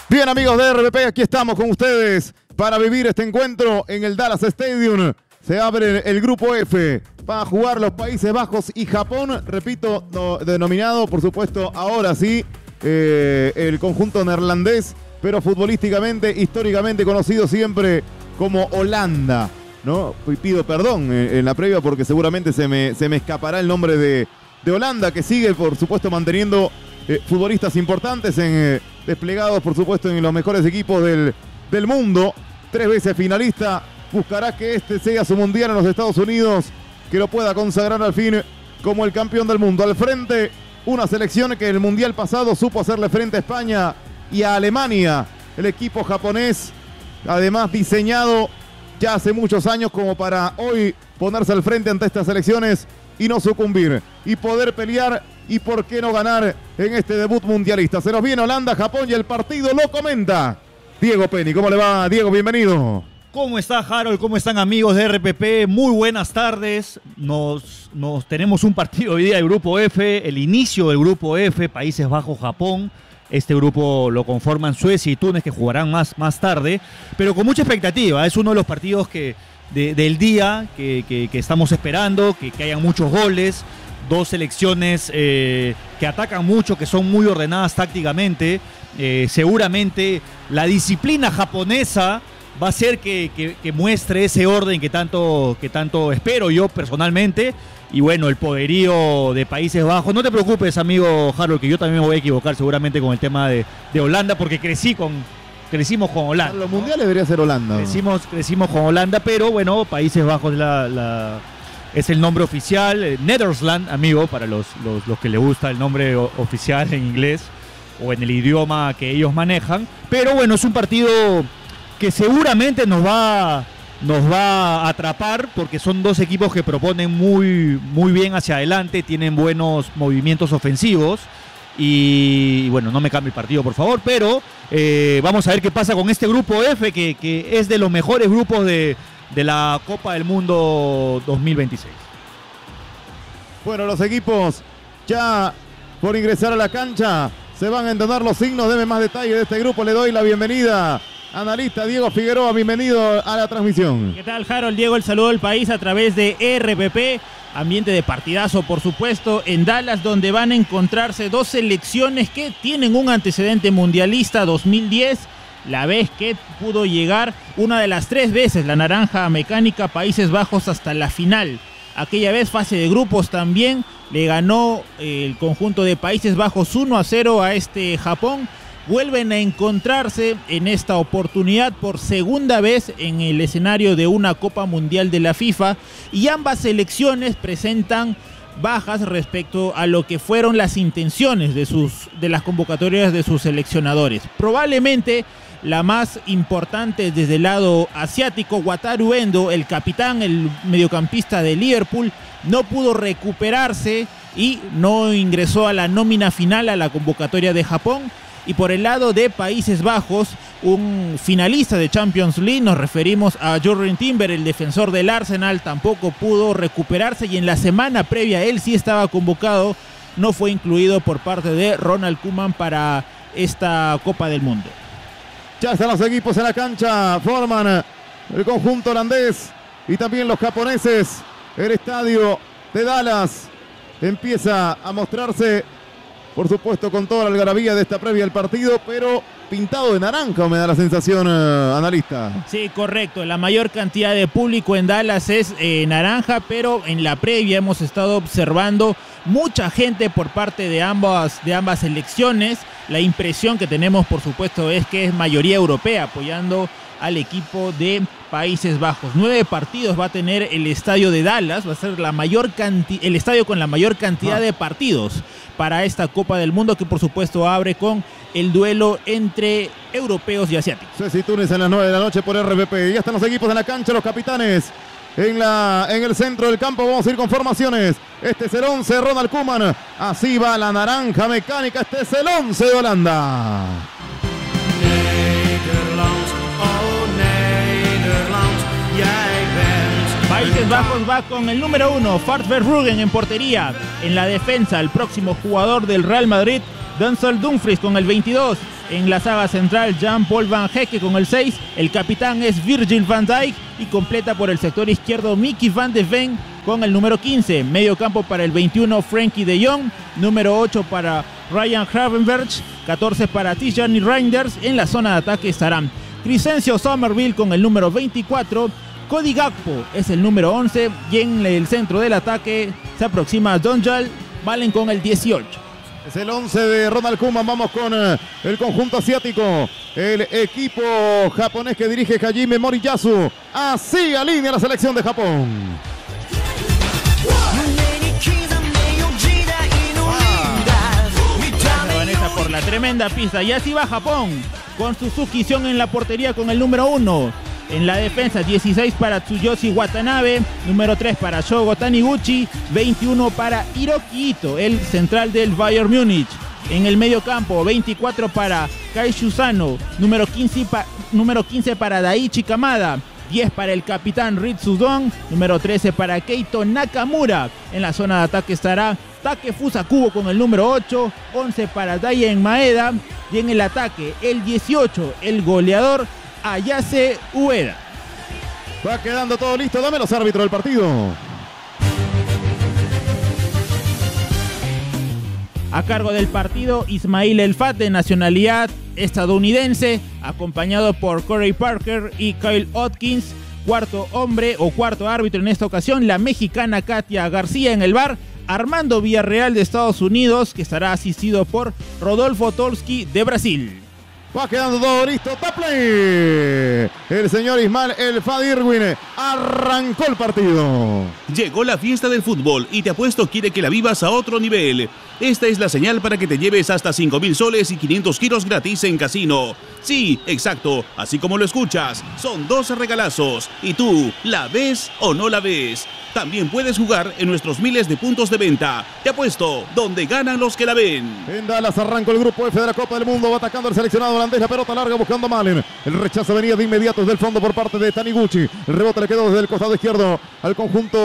Bien, amigos de RPP, aquí estamos con ustedes para vivir este encuentro en el Dallas Stadium. Se abre el grupo F para jugar los Países Bajos y Japón. Repito, denominado, por supuesto, ahora sí, el conjunto neerlandés, pero futbolísticamente, históricamente conocido siempre como Holanda, ¿no? Pido perdón en la previa porque seguramente se me escapará el nombre de Holanda, que sigue, por supuesto, manteniendo futbolistas importantes desplegados, por supuesto, en los mejores equipos del mundo. 3 veces finalista, buscará que este sea su mundial en los Estados Unidos, que lo pueda consagrar al fin como el campeón del mundo. Al frente, una selección que el mundial pasado supo hacerle frente a España y a Alemania. El equipo japonés, además diseñado ya hace muchos años como para hoy ponerse al frente ante estas selecciones y no sucumbir, y poder pelear y por qué no ganar en este debut mundialista. Se nos viene Holanda, Japón y el partido lo comenta Diego Penny. ¿Cómo le va, Diego? Bienvenido. ¿Cómo está, Harold? ¿Cómo están, amigos de RPP? Muy buenas tardes. Tenemos un partido hoy día del Grupo F, el inicio del Grupo F, Países Bajos, Japón. Este grupo lo conforman Suecia y Túnez, que jugarán más tarde, pero con mucha expectativa. Es uno de los partidos del día que estamos esperando, que hayan muchos goles. Dos selecciones que atacan mucho, que son muy ordenadas tácticamente. Seguramente la disciplina japonesa va a hacer que muestre ese orden que tanto espero yo personalmente. Y bueno, el poderío de Países Bajos. No te preocupes, amigo Harold, que yo también me voy a equivocar seguramente con el tema de Holanda, porque crecimos con Holanda. Los mundiales debería ser Holanda. Crecimos con Holanda, pero bueno, Países Bajos es el nombre oficial. Netherlands, amigo, para los que le gusta el nombre oficial en inglés o en el idioma que ellos manejan. Pero bueno, es un partido que seguramente nos va a atrapar, porque son dos equipos que proponen muy, muy bien hacia adelante, tienen buenos movimientos ofensivos. Y bueno, no me cambie el partido, por favor, pero vamos a ver qué pasa con este grupo F, que es de los mejores grupos de la Copa del Mundo 2026. Bueno, los equipos ya por ingresar a la cancha se van a entonar los signos. Deme más detalles de este grupo. Le doy la bienvenida, analista Diego Figueroa. Bienvenido a la transmisión. ¿Qué tal, Harold? Diego, el saludo al país a través de RPP. Ambiente de partidazo, por supuesto, en Dallas, donde van a encontrarse dos selecciones que tienen un antecedente mundialista 2010. La vez que pudo llegar una de las 3 veces la naranja mecánica Países Bajos hasta la final. Aquella vez fase de grupos también le ganó el conjunto de Países Bajos 1-0 a este Japón. Vuelven a encontrarse en esta oportunidad por segunda vez en el escenario de una Copa Mundial de la FIFA, y ambas selecciones presentan bajas respecto a lo que fueron las intenciones de las convocatorias de sus seleccionadores. Probablemente la más importante desde el lado asiático, Wataru Endo, el capitán, el mediocampista de Liverpool, no pudo recuperarse y no ingresó a la nómina final a la convocatoria de Japón. Y por el lado de Países Bajos, un finalista de Champions League, nos referimos a Jurrien Timber, el defensor del Arsenal, tampoco pudo recuperarse, y en la semana previa él sí estaba convocado, no fue incluido por parte de Ronald Koeman para esta Copa del Mundo. Ya están los equipos en la cancha, forman el conjunto holandés y también los japoneses. El estadio de Dallas empieza a mostrarse, por supuesto, con toda la algarabía de esta previa del partido, pero pintado de naranja, me da la sensación, analista. Sí, correcto. La mayor cantidad de público en Dallas es naranja, pero en la previa hemos estado observando mucha gente por parte de ambas selecciones. La impresión que tenemos, por supuesto, es que es mayoría europea apoyando al equipo de Países Bajos. 9 partidos va a tener el estadio de Dallas, va a ser el estadio con la mayor cantidad de partidos para esta Copa del Mundo, que por supuesto abre con el duelo entre europeos y asiáticos. Suecia y Túnez a las 9 de la noche por RPP. Ya están los equipos en la cancha, los capitanes en el centro del campo. Vamos a ir con formaciones. Este es el 11, Ronald Koeman. Así va la naranja mecánica. Este es el 11 de Holanda. Países Bajos va con el número 1, Fart Verbruggen en portería. En la defensa, el próximo jugador del Real Madrid, Denzel Dumfries con el 22. En la saga central, Jean-Paul Van Hecke con el 6. El capitán es Virgil van Dijk y completa por el sector izquierdo Mickey van de Ven con el número 15. Medio campo para el 21, Frenkie de Jong. Número 8 para Ryan Gravenberch. 14 para Tijani Reinders. En la zona de ataque estarán Crescencio Somerville con el número 24. Cody Gakpo es el número 11. Y en el centro del ataque se aproxima Donjal Malen con el 18. Es el 11 de Ronald Koeman. Vamos con el conjunto asiático. El equipo japonés que dirige Hajime Moriyasu. Así alinea la selección de Japón. Vanessa por la tremenda pista. Y así va Japón con Suzuki Sion en la portería con el número 1. En la defensa, 16 para Tsuyoshi Watanabe, número 3 para Shogo Taniguchi, 21 para Hiroki Ito, el central del Bayern Múnich. En el medio campo, 24 para Kaishu Sano, número 15 para Daichi Kamada, 10 para el capitán Ritsu Don, número 13 para Keito Nakamura. En la zona de ataque estará Takefusa Kubo con el número 8, 11 para Daien Maeda, y en el ataque, el 18, el goleador Ayase Ueda. Va quedando todo listo. Dame los árbitros del partido. A cargo del partido, Ismail Elfat, de nacionalidad estadounidense, acompañado por Corey Parker y Kyle Atkins. Cuarto hombre o cuarto árbitro en esta ocasión, la mexicana Katia García en el VAR. Armando Villarreal de Estados Unidos, que estará asistido por Rodolfo Tolsky de Brasil. Va quedando todo listo. ¡Taplay! El señor Ismail Elfat Irwin arrancó el partido. Llegó la fiesta del fútbol y Te Apuesto quiere que la vivas a otro nivel. Esta es la señal para que te lleves hasta 5,000 soles y 500 giros gratis en casino. Sí, exacto, así como lo escuchas. Son 12 regalazos. ¿Y tú, la ves o no la ves? También puedes jugar en nuestros miles de puntos de venta. Te Apuesto, donde ganan los que la ven. En Dallas arrancó el grupo F de la Copa del Mundo. Va atacando el seleccionado holandés. La pelota larga buscando a Malen. El rechazo venía de inmediato desde el fondo por parte de Taniguchi. El rebote le quedó desde el costado izquierdo al conjunto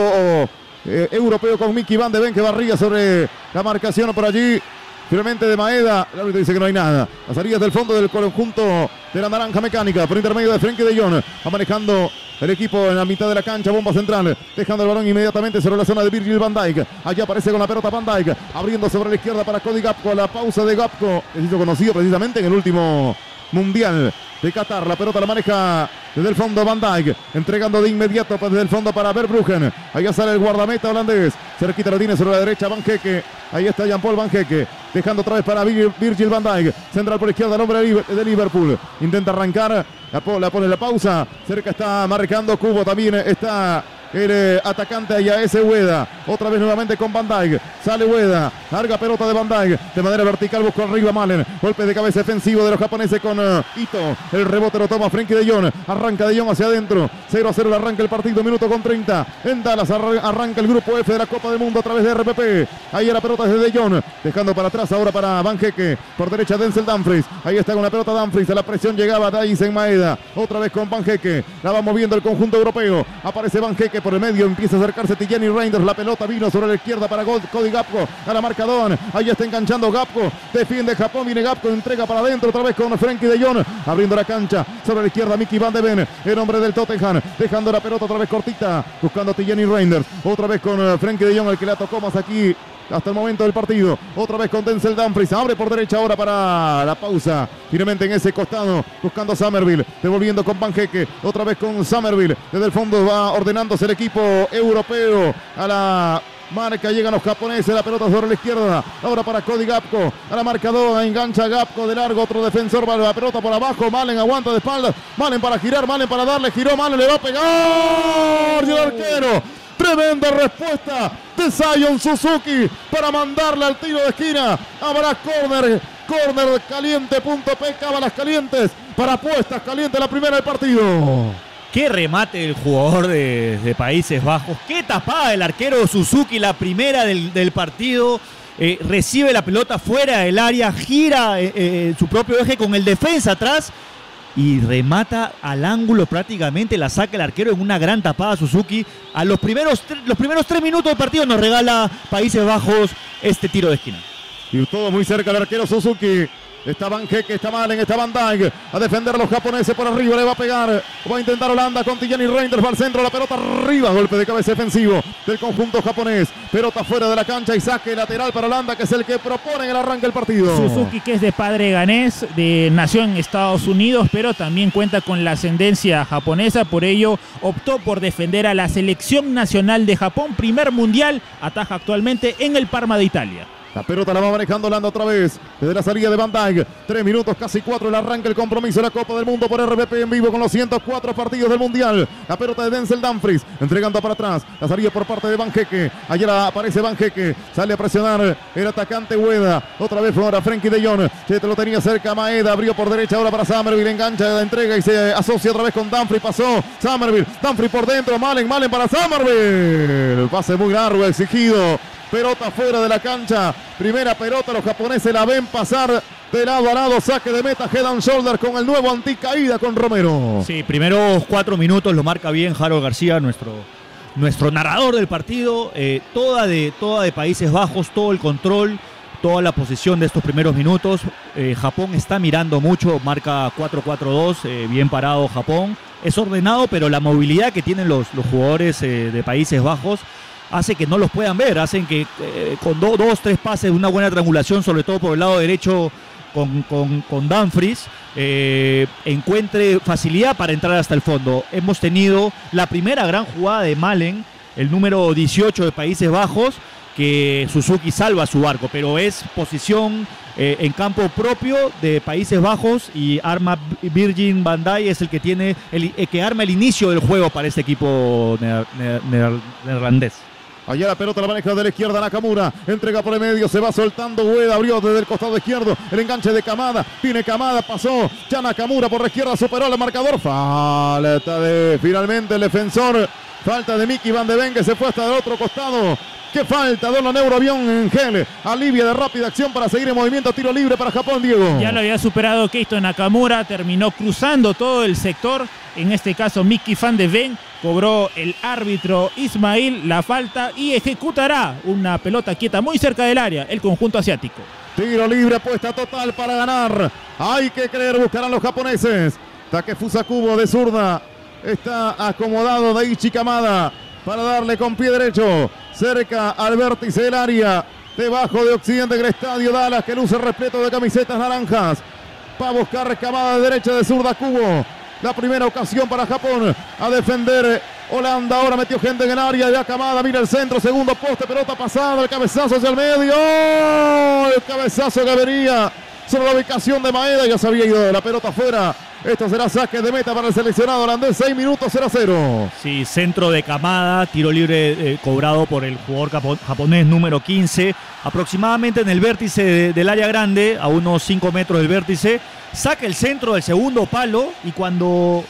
europeo con Mickey van de Ven, que barría sobre la marcación por allí. Finalmente de Maeda, el árbitro dice que no hay nada. Las salidas del fondo del conjunto de la naranja mecánica por intermedio de Frenkie de Jong. Va manejando el equipo en la mitad de la cancha, bomba central, dejando el balón inmediatamente sobre la zona de Virgil van Dijk. Allá aparece con la pelota Van Dijk, abriendo sobre la izquierda para Cody Gakpo. La pausa de Gakpo, que se hizo conocido precisamente en el último Mundial de Qatar. La pelota la maneja desde el fondo Van Dijk, entregando de inmediato desde el fondo para Verbruggen. Allá sale el guardameta holandés, cerquita lo tiene sobre la derecha Van Hecke. Ahí está Jean-Paul Van Hecke, dejando otra vez para Virgil van Dijk, central por izquierda, el hombre de Liverpool, intenta arrancar, la pone la pausa, cerca está marcando Kubo, también está el atacante Ayase Ueda, otra vez nuevamente con Van Dijk, sale Ueda, larga pelota de Van Dijk, de manera vertical busca arriba Malen, golpe de cabeza defensivo de los japoneses con Ito, el rebote lo toma Frenkie de Jong, arranca de Jong hacia adentro, 0-0 le arranca el partido, minuto con 30, en Dallas arranca el grupo F de la Copa del Mundo a través de RPP, ahí la pelota desde de Jong, dejando para atrás ahora para Van Hecke, por derecha Denzel Dumfries, ahí está con la pelota Dumfries, a la presión llegaba Daisen Maeda, otra vez con Van Hecke, la va moviendo el conjunto europeo, aparece Van Hecke por el medio, empieza a acercarse Tijani Reinders, la pelota vino sobre la izquierda para Cody Gakpo, a la marca Don, ahí está enganchando Gakpo, defiende Japón, viene Gakpo, entrega para adentro otra vez con Frenkie de Jong, abriendo la cancha, sobre la izquierda Mickey van de Ven, el hombre del Tottenham, dejando la pelota otra vez cortita, buscando Tijani Reinders, otra vez con Frenkie de Jong, el que la tocó más aquí hasta el momento del partido, otra vez con Denzel Dumfries, abre por derecha ahora para la pausa, finalmente en ese costado, buscando Somerville, devolviendo con Van Hecke, otra vez con Somerville, desde el fondo va ordenándose el equipo europeo a la marca, llegan los japoneses, la pelota sobre la izquierda, ahora para Cody Gakpo, a la marca 2, engancha Gakpo de largo, otro defensor, va la pelota por abajo, Malen aguanta de espaldas, Malen para girar, Malen para darle, giró, Malen le va a pegar, y el arquero, tremenda respuesta de Zion Suzuki para mandarle al tiro de esquina, habrá córner caliente.p, cábalas calientes, para apuestas calientes, la primera del partido. Qué remate del jugador de Países Bajos. Qué tapada del arquero Suzuki, la primera del partido. Recibe la pelota fuera del área, gira su propio eje con el defensa atrás y remata al ángulo prácticamente. La saca el arquero en una gran tapada Suzuki. A los primeros 3 minutos del partido nos regala Países Bajos este tiro de esquina. Y todo muy cerca del arquero Suzuki. Está Van Hecke, está Malen, está Van Dijk. A defender a los japoneses por arriba. Le va a pegar. Va a intentar Holanda con Tijani Reinders. Va al centro. La pelota arriba. Golpe de cabeza defensivo del conjunto japonés. Pelota fuera de la cancha y saque lateral para Holanda, que es el que propone en el arranque del partido. Suzuki, que es de padre ganés, nació en Estados Unidos, pero también cuenta con la ascendencia japonesa. Por ello, optó por defender a la selección nacional de Japón. Primer mundial. Ataja actualmente en el Parma de Italia. La pelota la va manejando Holanda otra vez. Desde la salida de Van Dijk. 3 minutos, casi 4. El arranque, el compromiso de la Copa del Mundo por RPP en vivo con los 104 partidos del Mundial. La pelota de Denzel Dumfries. Entregando para atrás. La salida por parte de Van Hecke. Ayer aparece Van Hecke. Sale a presionar el atacante Ueda. Otra vez ahora Frenkie de Jong. Se lo tenía cerca Maeda. Abrió por derecha ahora para Summerville. Engancha la entrega y se asocia otra vez con Dumfries. Pasó Summerville. Dumfries por dentro. Malen para Summerville. El pase muy largo, exigido. Pelota fuera de la cancha. Primera pelota, los japoneses la ven pasar de lado a lado. Saque de meta, head and shoulder con el nuevo anticaída con Romero. Sí, primeros 4 minutos lo marca bien Harold García, nuestro narrador del partido. Toda de Países Bajos, todo el control, toda la posesión de estos primeros minutos. Japón está mirando mucho, marca 4-4-2, bien parado Japón. Es ordenado, pero la movilidad que tienen los jugadores de Países Bajos hace que no los puedan ver, hacen que con 2-3 pases, una buena triangulación, sobre todo por el lado derecho con Dumfries, encuentre facilidad para entrar hasta el fondo. Hemos tenido la primera gran jugada de Malen, el número 18 de Países Bajos, que Suzuki salva su barco, pero es posición en campo propio de Países Bajos y arma Virgil van Dijk, es el que tiene que arma el inicio del juego para este equipo neerlandés. Allá la pelota la maneja de la izquierda Nakamura. Entrega por el medio, se va soltando Ueda. Abrió desde el costado izquierdo. El enganche de Kamada. Viene Kamada, pasó. Ya Nakamura por la izquierda superó al marcador. Falta de finalmente el defensor. Falta de Mickey Van de Ven, que se fue hasta del otro costado. ¡Qué falta! Dono Neuroavión en gel. Alivia de rápida acción para seguir en movimiento. Tiro libre para Japón, Diego. Ya lo había superado Keito Nakamura. Terminó cruzando todo el sector. En este caso, Mickey Van de Ven. Cobró el árbitro Ismail la falta y ejecutará una pelota quieta muy cerca del área, el conjunto asiático. Tiro libre, apuesta total para ganar. Hay que creer, buscarán los japoneses. Takefusa Kubo de zurda. Está acomodado Daichi Kamada para darle con pie derecho. Cerca al vértice del área. Debajo de Occidente del Estadio Dallas, que luce repleto de camisetas naranjas. Va a buscar Kamada de derecha, de zurda Kubo. La primera ocasión para Japón a defender Holanda. Ahora metió gente en el área. Ya Kamada mira el centro. Segundo poste. Pelota pasada. El cabezazo hacia el medio. ¡Oh! El cabezazo que venía sobre la ubicación de Maeda. Ya se había ido de la pelota afuera. Esto será saque de meta para el seleccionado holandés. 6 minutos 0-0. Sí, centro de Kamada. Tiro libre cobrado por el jugador japonés número 15. Aproximadamente en el vértice del área grande. A unos 5 metros del vértice. Saca el centro del segundo palo y cuando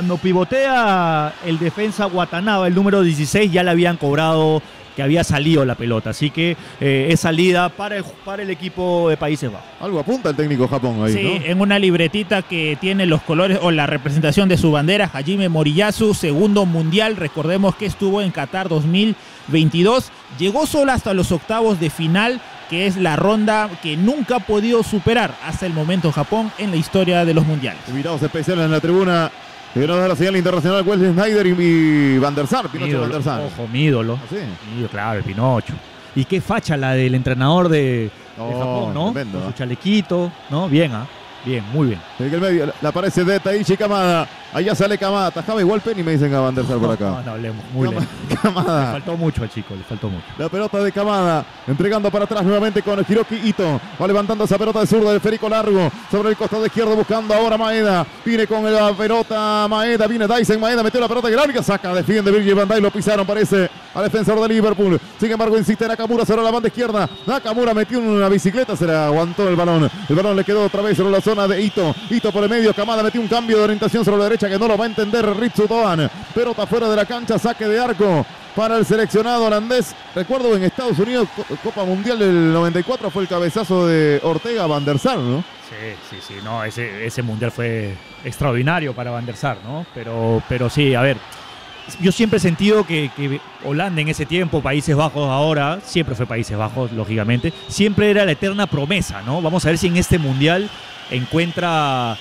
pivotea el defensa Watanabe, el número 16, ya le habían cobrado que había salido la pelota. Así que es salida para el equipo de Países Bajos. Algo apunta el técnico Japón ahí, sí, ¿no? En una libretita que tiene los colores o la representación de su bandera, Hajime Moriyasu, segundo mundial. Recordemos que estuvo en Qatar 2022. Llegó solo hasta los octavos de final, que es la ronda que nunca ha podido superar hasta el momento Japón en la historia de los mundiales. Invitados especiales en la tribuna. Que nos da la señal internacional Wesley Sneijder y Van der Sar, Pinocho Van der Sar. Ojo, mi ídolo. ¿Ah, sí? Mi ídolo, claro, el Pinocho. Y qué facha la del entrenador de Japón, ¿no? Tremendo, con su chalequito, ¿no? Bien, bien, muy bien. En el medio la aparece de Taichi Kamada. Allá sale Kamada. Tajaba igual Penny, me dicen a Van der Sar por acá. No, muy lento. Le Kamada. faltó mucho al chico, le faltó mucho. La pelota de Kamada, entregando para atrás nuevamente con Hiroki Ito. Va levantando esa pelota de zurda del esférico largo sobre el costado izquierdo, buscando ahora Maeda. Viene con la pelota Maeda, viene Dyson Maeda, metió la pelota grande, saca, defiende Virgil van Dijk, lo pisaron, parece al defensor de Liverpool. Sin embargo, insiste Nakamura sobre la banda izquierda. Nakamura metió una bicicleta, se le aguantó el balón. El balón le quedó otra vez sobre la zona de Ito. Ito por el medio, Kamada metió un cambio de orientación sobre la derecha que no lo va a entender Ritsu Doan. Pelota fuera de la cancha, saque de arco para el seleccionado holandés. Recuerdo en Estados Unidos, Copa Mundial del 94, fue el cabezazo de Ortega a Van der Sar, ¿no? Sí, no, ese mundial fue extraordinario para Van der Sar, ¿no? Pero sí, a ver, yo siempre he sentido que Holanda en ese tiempo, Países Bajos ahora, siempre fue Países Bajos, lógicamente, siempre era la eterna promesa, ¿no? Vamos a ver si en este Mundial encuentra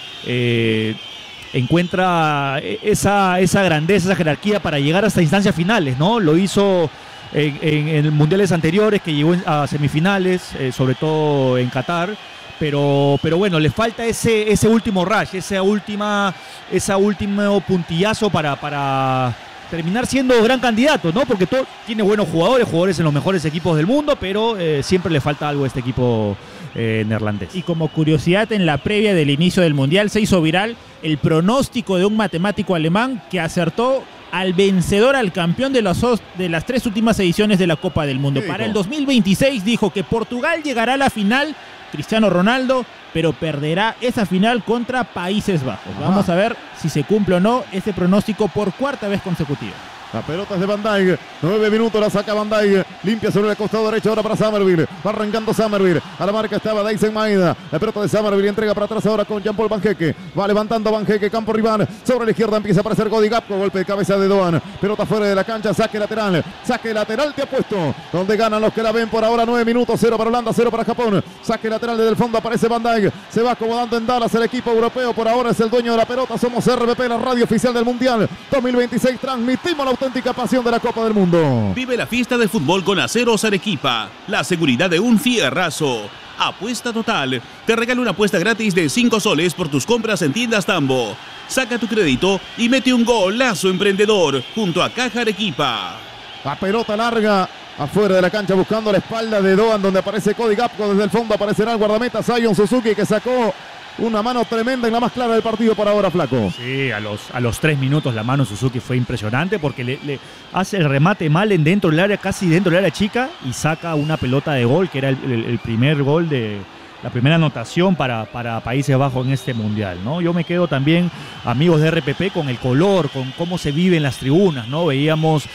esa grandeza, esa jerarquía para llegar hasta instancias finales, ¿no? Lo hizo en mundiales anteriores, que llegó a semifinales, sobre todo en Qatar, pero bueno, le falta ese último rush, ese último puntillazo para terminar siendo gran candidato, ¿no? Porque tiene buenos jugadores en los mejores equipos del mundo, pero siempre le falta algo a este equipo neerlandés. Y como curiosidad, en la previa del inicio del Mundial se hizo viral el pronóstico de un matemático alemán que acertó al vencedor, al campeón de las 3 últimas ediciones de la Copa del Mundo. Para el 2026 dijo que Portugal llegará a la final, Cristiano Ronaldo, pero perderá esa final contra Países Bajos. Vamos a ver si se cumple o no este pronóstico por 4ª vez consecutiva. La pelota es de Van Dijk, 9 minutos, la saca Van Dijk, limpia sobre el costado derecho ahora para Summerville, va arrancando Summerville, a la marca estaba Dyson Maeda, la pelota de Summerville entrega para atrás ahora con Jean-Paul Van Hecke, va levantando Van Hecke, campo rival, sobre la izquierda empieza a aparecer Cody Gakpo, golpe de cabeza de Doan, pelota fuera de la cancha, saque lateral te ha puesto, donde ganan los que la ven por ahora, 9 minutos, 0 para Holanda, 0 para Japón, saque lateral desde el fondo, aparece Van Dijk, se va acomodando en Dallas el equipo europeo, por ahora es el dueño de la pelota, somos RPP, la radio oficial del Mundial 2026, transmitimos la auténtica pasión de la Copa del Mundo. Vive la fiesta del fútbol con Aceros Arequipa, la seguridad de un fierrazo. Apuesta total. Te regalo una apuesta gratis de 5 soles por tus compras en tiendas Tambo. Saca tu crédito y mete un golazo emprendedor junto a Caja Arequipa. La pelota larga afuera de la cancha buscando la espalda de Doan, donde aparece Cody Gakpo. Desde el fondo aparecerá el guardameta Zion Suzuki, que sacó una mano tremenda en la más clara del partido por ahora, Flaco. Sí, a los 3 minutos la mano Suzuki fue impresionante porque le hace el remate mal dentro del área, casi dentro del área chica, y saca una pelota de gol, que era el primer gol de la primera anotación para Países Bajos en este Mundial, ¿no? Yo me quedo también, amigos de RPP, con el color, con cómo se vive en las tribunas, ¿no? Veíamos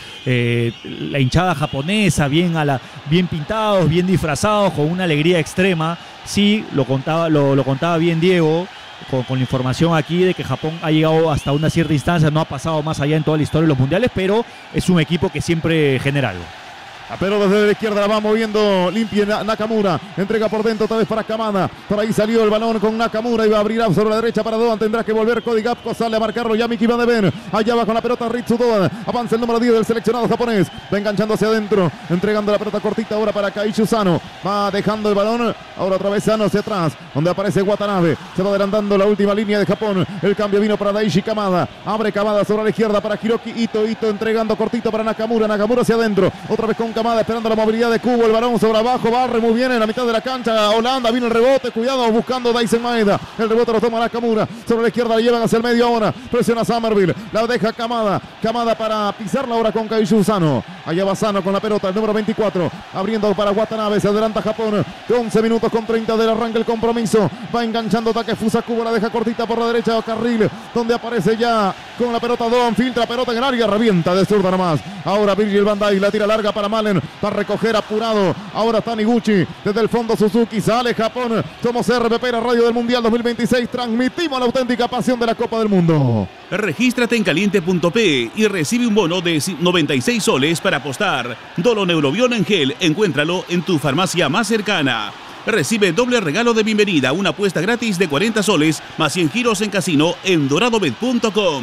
la hinchada japonesa bien pintados, bien disfrazados, con una alegría extrema. Sí, lo contaba bien Diego, con la información aquí de que Japón ha llegado hasta una cierta instancia, no ha pasado más allá en toda la historia de los mundiales, pero es un equipo que siempre genera algo. Pero desde la izquierda la va moviendo limpia Nakamura, entrega por dentro otra vez para Kamada, por ahí salió el balón con Nakamura y va a abrir sobre la derecha para Doan, tendrá que volver Cody Gakpo, sale a marcarlo ya Miki Van de Ven, allá va con la pelota Ritsu Doan, avanza el número 10 del seleccionado japonés, va enganchando hacia adentro, entregando la pelota cortita ahora para Kaichu Sano, va dejando el balón, ahora otra vez Sano hacia atrás, donde aparece Watanabe, se va adelantando la última línea de Japón, el cambio vino para Daichi Kamada, abre Kamada sobre la izquierda para Hiroki Ito entregando cortito para Nakamura hacia adentro, otra vez con Kamada esperando la movilidad de Kubo, el balón sobre abajo, barre muy bien en la mitad de la cancha, Holanda, vino el rebote, cuidado buscando Dyson Maeda, el rebote lo toma Nakamura, sobre la izquierda la llevan hacia el medio ahora, presiona Summerville, la deja Kamada para pisarla ahora con Kaichu Sano, allá va Sano con la pelota, el número 24, abriendo para Watanabe, se adelanta Japón, 11 minutos con 30 del arranque el compromiso, va enganchando Takefusa Kubo, la deja cortita por la derecha, carril, donde aparece ya con la pelota Doan, filtra pelota en el área, revienta de zurda nomás, ahora Virgil van Dijk, la tira larga para Malen, para recoger apurado, ahora Taniguchi, desde el fondo Suzuki, sale Japón, somos RPP, la radio del Mundial 2026, transmitimos la auténtica pasión de la Copa del Mundo. Regístrate en caliente.p y recibe un bono de 96 soles para apostar. Dolo Neurobión en gel, encuéntralo en tu farmacia más cercana. Recibe doble regalo de bienvenida, una apuesta gratis de 40 soles más 100 giros en casino en doradobet.com.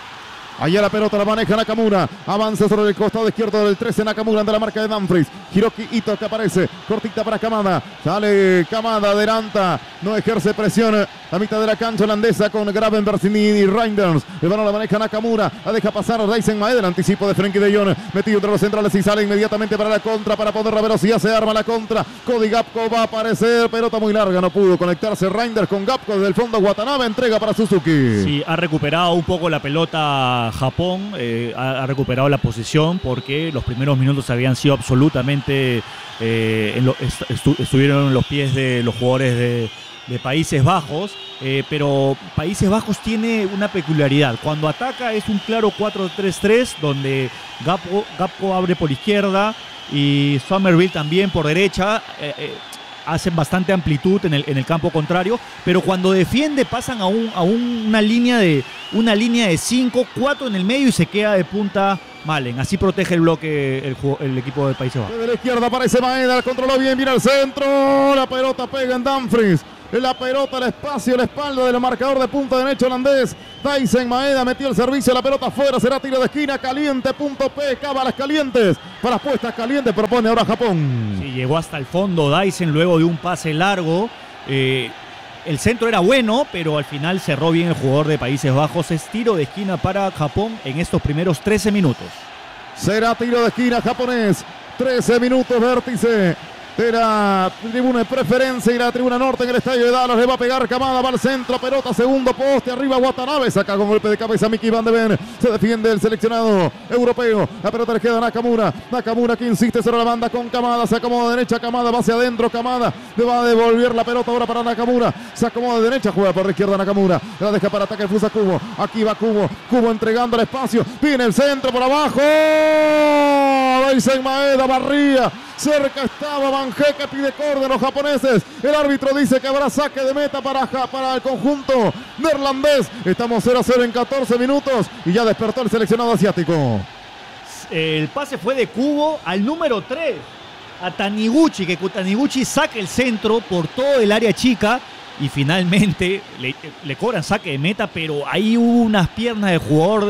Allá la pelota la maneja Nakamura, avanza sobre el costado izquierdo del 13 Nakamura ante la marca de Dumfries, Hiroki Ito que aparece, cortita para Kamada, sale Kamada, adelanta, no ejerce presión, la mitad de la cancha holandesa con Gravenberch y Reinders, el balón la maneja Nakamura, la deja pasar a Dyson Maeda, el anticipo de Frenkie de Jong, metido entre los centrales y sale inmediatamente para la contra, para poner la velocidad, se arma la contra, Cody Gakpo va a aparecer, pelota muy larga, no pudo conectarse Reinders con Gakpo desde el fondo, Watanabe entrega para Suzuki. Sí, ha recuperado un poco la pelota Japón, ha recuperado la posición porque los primeros minutos habían sido absolutamente estuvieron en los pies de los jugadores de Países Bajos, pero Países Bajos tiene una peculiaridad. Cuando ataca es un claro 4-3-3 donde Gakpo abre por izquierda y Summerville también por derecha. Hacen bastante amplitud en el campo contrario, pero cuando defiende pasan a una línea de una línea de 5, 4 en el medio y se queda de punta Malen. Así protege el bloque el equipo de Países Bajos. De la izquierda aparece Maeda, controló bien, viene al centro. La pelota pega en Dumfries. La pelota al espacio, la espalda del marcador de punta derecho holandés. Tyson Maeda metió el servicio, la pelota afuera, será tiro de esquina, caliente, punto P, cábalas calientes. Para las puestas calientes propone ahora Japón. Sí, llegó hasta el fondo Dyson luego de un pase largo. El centro era bueno, pero al final cerró bien el jugador de Países Bajos. Es tiro de esquina para Japón en estos primeros 13 minutos. Será tiro de esquina japonés. 13 minutos, vértice de la tribuna de preferencia y la tribuna norte en el estadio de Dallas. Le va a pegar Kamada, va al centro, pelota, segundo poste, arriba Watanabe, saca con golpe de cabeza Mickey Van de Ven. Se defiende el seleccionado europeo. La pelota le queda a Nakamura. Nakamura que insiste sobre la banda con Kamada. Se acomoda de derecha, Kamada va hacia adentro. Kamada le va a devolver la pelota ahora para Nakamura. Se acomoda de derecha, juega por la izquierda Nakamura. La deja para ataque Fusa Kubo. Aquí va Kubo. Kubo entregando el espacio. Viene el centro por abajo. Dyson Maeda barría. Cerca estaba Banjeke, pide córner los japoneses. El árbitro dice que habrá saque de meta para el conjunto neerlandés. Estamos 0-0 en 14 minutos y ya despertó el seleccionado asiático. El pase fue de Kubo al número 3, a Taniguchi, que Taniguchi saca el centro por todo el área chica y finalmente le cobran saque de meta, pero ahí hubo unas piernas del jugador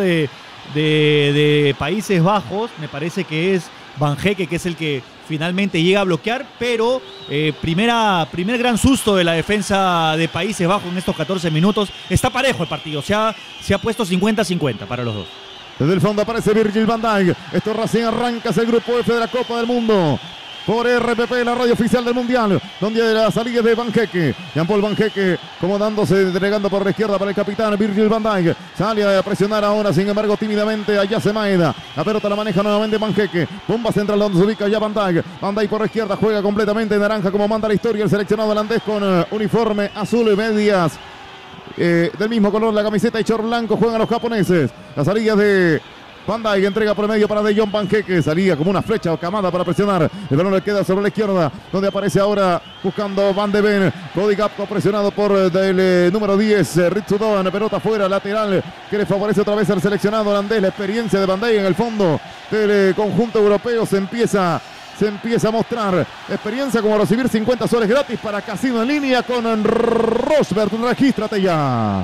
de Países Bajos, me parece que es Banjeke, que es el que finalmente llega a bloquear, pero primer gran susto de la defensa de Países Bajos en estos 14 minutos. Está parejo el partido, se ha puesto 50-50 para los dos. Desde el fondo aparece Virgil van Dijk. Esto recién arranca, el grupo F de la Copa del Mundo. Por RPP, la radio oficial del Mundial, donde la salida de Banjeke. Jean-Paul Banjeke acomodándose, entregando por la izquierda para el capitán Virgil van Dijk. Sale a presionar ahora, sin embargo, tímidamente allá se Maeda. La pelota la maneja nuevamente Banjeke. Bomba central donde se ubica ya Van Dijk. Van Dijk por la izquierda, juega completamente en naranja como manda la historia el seleccionado holandés con uniforme azul y medias del mismo color, la camiseta y short blanco. Juegan los japoneses. La salida de Van Dijk, entrega por el medio para De Jong. Banjeke salía como una flecha o Kamada para presionar. El balón le queda sobre la izquierda, donde aparece ahora buscando Van de Ven. Cody Gakpo presionado por el número 10, Ritsudoan. Pelota afuera, lateral, que le favorece otra vez al seleccionado holandés. La experiencia de Van Dijk en el fondo del conjunto europeo se empieza a mostrar. Experiencia como recibir 50 soles gratis para casino en línea con Rosbert. Regístrate ya.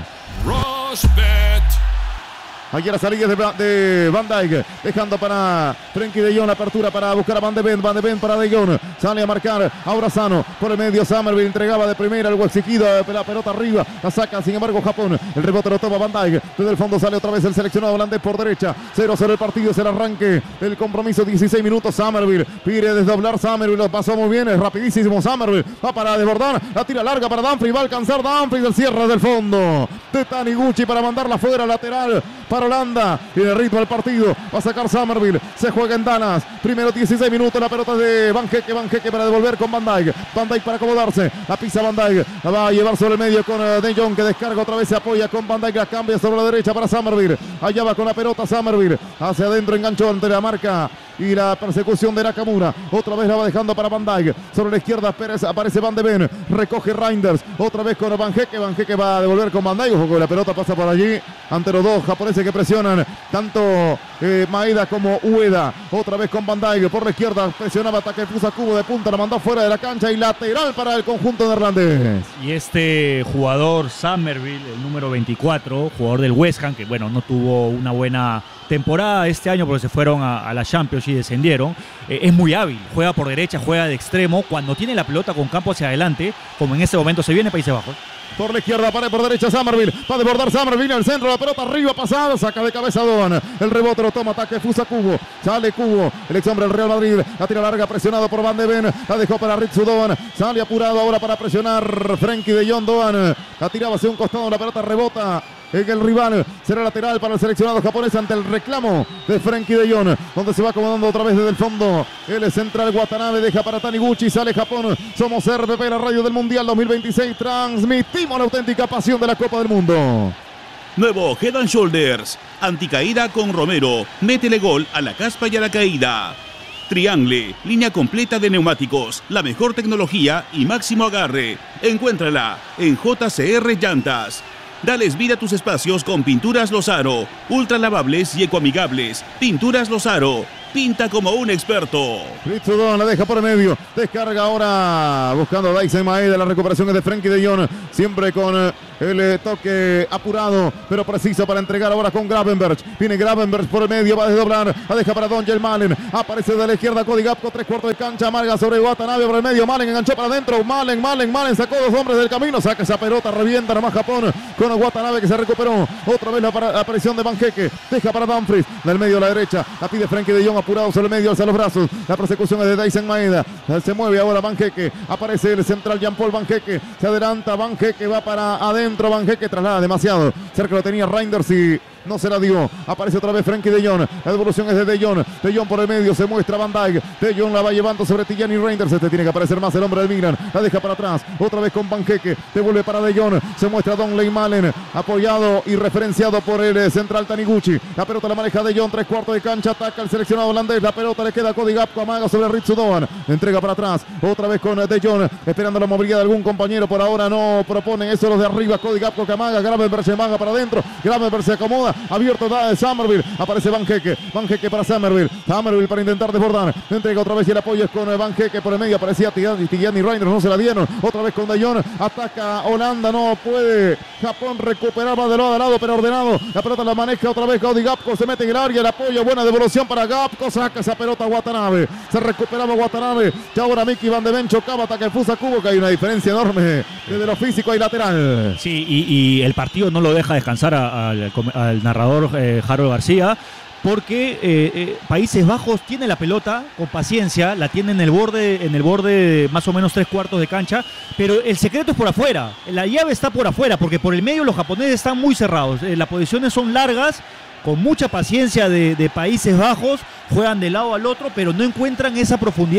Rosbert. Aquí a la salida de Van Dijk, dejando para Frenkie de Jong, la apertura para buscar a Van de Ven para De Jong, sale a marcar ahora Sano, por el medio Summerville, entregaba de primera el Huexiquido, la pelota arriba, la saca sin embargo Japón, el rebote lo toma Van Dijk, desde el fondo sale otra vez el seleccionado holandés por derecha, 0-0 el partido, es el arranque del compromiso, 16 minutos, Summerville, pide desdoblar Summerville, lo pasó muy bien, es rapidísimo Summerville, va para desbordar, la tira larga para Dumfries, va a alcanzar Dumfries, el cierre del fondo de Taniguchi para mandarla fuera, lateral para Holanda, tiene ritmo el partido, va a sacar Summerville, se juega en Dallas, primero 16 minutos, la pelota de Banjeke para devolver con Van Dijk para acomodarse, la pisa Van Dijk, la va a llevar sobre el medio con De Jong, que descarga otra vez, se apoya con Van Dijk, la cambia sobre la derecha para Summerville, allá va con la pelota Summerville, hacia adentro enganchó entre la marca y la persecución de Nakamura, otra vez la va dejando para Van Dijk, sobre la izquierda aparece Van de Ven, recoge Reinders, otra vez con Banjeke va a devolver con Van Dijk, ojo que la pelota pasa por allí, ante los dos japoneses que presionan, tanto Maeda como Ueda, otra vez con Van Dijk, por la izquierda presionaba ataque Fusa Kubo de punta, la mandó fuera de la cancha y lateral para el conjunto neerlandés. Y este jugador Summerville, el número 24, jugador del West Ham, que bueno, no tuvo una buena temporada este año porque se fueron a la Champions y descendieron, es muy hábil, juega por derecha, juega de extremo, cuando tiene la pelota con campo hacia adelante, como en este momento se viene Países Bajos. Por la izquierda, para por derecha Summerville, va a desbordar Summerville al centro, la pelota arriba pasada, saca de cabeza Doan, el rebote lo toma, ataque Fusa Kubo, sale Kubo, el ex hombre del Real Madrid, la tira larga presionado por Van de Ven, la dejó para Ritsudoan, sale apurado ahora para presionar Frenkie de Jong, Doan, la tiraba hacia un costado, la pelota rebota en el rival, será lateral para el seleccionado japonés ante el reclamo de Frenkie de Jong, donde se va acomodando otra vez desde el fondo, el central Watanabe, deja para Taniguchi, sale Japón, somos RPP, la radio del Mundial 2026, transmitimos la auténtica pasión de la Copa del Mundo. Nuevo Head and Shoulders, anticaída con Romero, métele gol a la caspa y a la caída. Triangle, línea completa de neumáticos, la mejor tecnología y máximo agarre. Encuéntrala en JCR Llantas. Dales vida a tus espacios con Pinturas Lozaro. Ultra lavables y ecoamigables. Pinturas Lozaro. Pinta como un experto. Ritsudo la deja por el medio. Descarga ahora buscando a Dyson Maeda. La recuperación es de Frenkie de Jong. Siempre con el toque apurado, pero preciso para entregar ahora con Gravenberch. Viene Gravenberch por el medio, va a desdoblar. La deja para Donjel Malen. Aparece de la izquierda Cody Gakpo, 3/4 de cancha. Amarga sobre Watanabe por el medio. Malen enganchó para adentro. Malen sacó 2 hombres del camino. Saca esa pelota, revienta nomás Japón con Watanabe que se recuperó. Otra vez la aparición de Banqueque. Deja para Dumfries. Del medio a la derecha. La pide Frenkie de Jong apurado sobre el medio, alza los brazos. La persecución es de Dyson Maeda. Se mueve ahora Banqueque. Aparece el central Jean-Paul Banqueque. Se adelanta Banqueque, va para adentro. Banqueque traslada demasiado. Cerca lo tenía Reinders y no se la dio. Aparece otra vez Frenkie de Jong. La devolución es de Jong. De Jong por el medio. Se muestra Van Dijk. De Jong la va llevando sobre Tijani Reinders. Este tiene que aparecer más el hombre del Milan. La deja para atrás. Otra vez con Banqueque. Devuelve para De Jong. Se muestra Donley Malen. Apoyado y referenciado por el central Taniguchi. La pelota la maneja De Jong. 3/4 de cancha. Ataca el seleccionado holandés. La pelota le queda a Cody Gakpo. Amaga sobre Ritsudoan. Entrega para atrás. Otra vez con De Jong. Esperando la movilidad de algún compañero. Por ahora no proponen eso los de arriba. Cody Gakpo que amaga. Gravenberch se amaga para adentro. Gravenberch se acomoda. Abierto da de Summerville. Aparece Banqueque. Banqueque para Summerville. Summerville para intentar desbordar. Entrega otra vez y el apoyo es con Banqueque por el medio. Aparecía Tijani Reinders. No se la dieron. Otra vez con De Jong. Ataca Holanda. No puede. Japón recuperaba de lado a lado, pero ordenado. La pelota la maneja otra vez Cody Gakpo. Se mete en el área. El apoyo. Buena devolución para Gakpo. Saca esa pelota a Watanabe. Se recuperaba Watanabe. Ya ahora Mickey Van de Ven chocaba. Ataca el Fusa Kubo. Que hay una diferencia enorme desde lo físico y lateral. Sí, y el partido no lo deja descansar al narrador Harold García, porque Países Bajos tiene la pelota con paciencia, la tiene en el borde más o menos 3/4 de cancha, pero el secreto es por afuera, la llave está por afuera, porque por el medio los japoneses están muy cerrados, las posiciones son largas, con mucha paciencia de Países Bajos, juegan de lado al otro, pero no encuentran esa profundidad,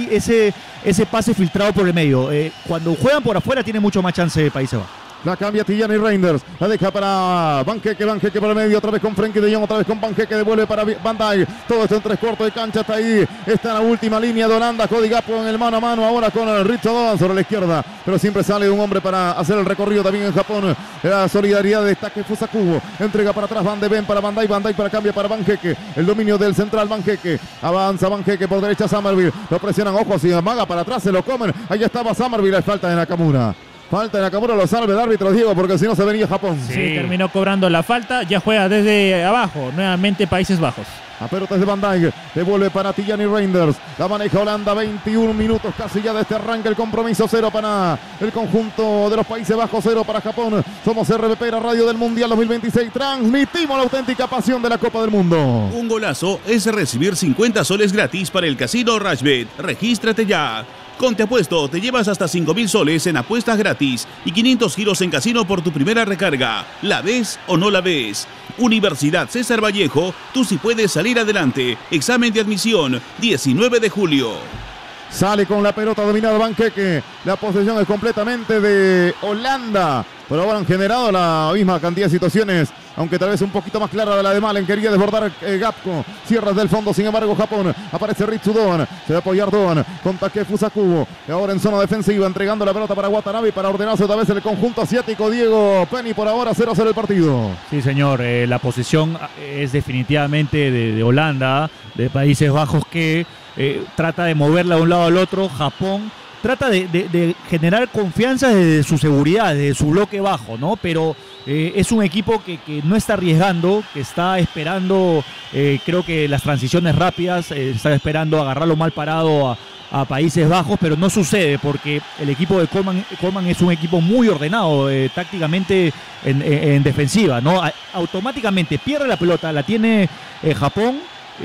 ese pase filtrado por el medio. Cuando juegan por afuera tiene mucho más chance de Países Bajos. La cambia Tijani Reinders. La deja para Banqueque por el medio. Otra vez con Frenkie de Jong. Otra vez con Banqueque. Devuelve para Van Dijk. Todo esto en 3/4 de cancha. Está ahí. Está en la última línea de Holanda. Cody Gakpo en el mano a mano. Ahora con el Ritsudoan sobre la izquierda. Pero siempre sale un hombre para hacer el recorrido también en Japón. La solidaridad de Take Fusakubo. Entrega para atrás Van de Ven para Van Dijk. Van Dijk para cambia para Banqueque. El dominio del central Banqueque. Avanza Banqueque por derecha Summerville. Lo presionan. Ojos y amaga para atrás. Se lo comen. Ahí estaba Summerville. Hay falta de Nakamura. Falta de Nakamura, lo salve el árbitro Diego, porque si no se venía Japón. Sí, terminó cobrando la falta, ya juega desde abajo, nuevamente Países Bajos. A pelota es de Van Dijk, devuelve para Tijani Reinders, la maneja Holanda, 21 minutos casi ya de este arranque, el compromiso 0 para el conjunto de los Países Bajos, 0 para Japón. Somos RPP, la radio del Mundial 2026, transmitimos la auténtica pasión de la Copa del Mundo. Un golazo es recibir 50 soles gratis para el Casino Rashbet. Regístrate ya. Con Te Apuesto te llevas hasta 5.000 soles en apuestas gratis y 500 giros en casino por tu primera recarga. ¿La ves o no la ves? Universidad César Vallejo, tú sí puedes salir adelante. Examen de admisión, 19 de julio. Sale con la pelota dominada Banqueque. La posesión es completamente de Holanda. Pero ahora han generado la misma cantidad de situaciones, aunque tal vez un poquito más clara de la de Malen. Quería desbordar Gakpo. Cierras del fondo, sin embargo, Japón. Aparece Ritsudoan. Se va a apoyar Doan con Take Fusakubo. Y ahora en zona defensiva, entregando la pelota para Watanabe para ordenarse otra vez el conjunto asiático. Diego Penny por ahora 0-0 el partido. Sí, señor. La posesión es definitivamente de Holanda, de Países Bajos, que trata de moverla de un lado al otro. Japón trata de generar confianza desde su seguridad, desde su bloque bajo, ¿no? Pero es un equipo que no está arriesgando, que está esperando, creo que las transiciones rápidas, está esperando agarrarlo mal parado a Países Bajos, pero no sucede porque el equipo de Coleman es un equipo muy ordenado tácticamente en defensiva, ¿no? Automáticamente pierde la pelota, la tiene Japón.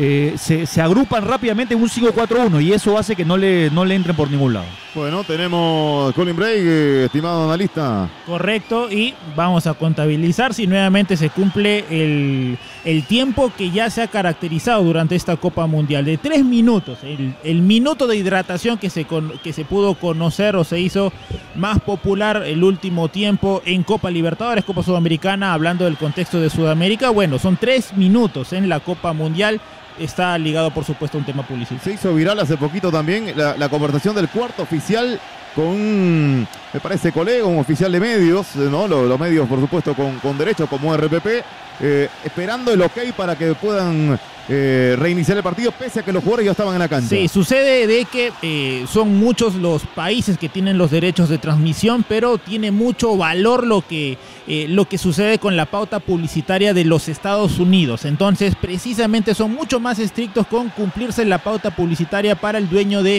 Se agrupan rápidamente en un 5-4-1 y eso hace que no le entren por ningún lado. Bueno, tenemos Colin Break, estimado analista. Correcto, y vamos a contabilizar si nuevamente se cumple el tiempo que ya se ha caracterizado durante esta Copa Mundial, de 3 minutos, el minuto de hidratación que se pudo conocer o se hizo más popular el último tiempo en Copa Libertadores, Copa Sudamericana, hablando del contexto de Sudamérica. Bueno, son 3 minutos en la Copa Mundial. Está ligado, por supuesto, a un tema publicitario. Se hizo viral hace poquito también la conversación del cuarto oficial con, me parece, colega, un oficial de medios, ¿no? Los medios, por supuesto, con derecho, como RPP, esperando el ok para que puedan reiniciar el partido, pese a que los jugadores ya estaban en la cancha. Sí, sucede de que son muchos los países que tienen los derechos de transmisión, pero tiene mucho valor lo que sucede con la pauta publicitaria de los Estados Unidos. Entonces, precisamente son mucho más estrictos con cumplirse la pauta publicitaria para el dueño de